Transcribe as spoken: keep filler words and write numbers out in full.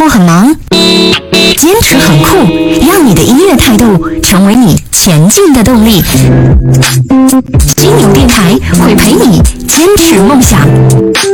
后很忙？坚持很酷，让你的音乐态度成为你前进的动力。金牛电台会陪你坚持梦想。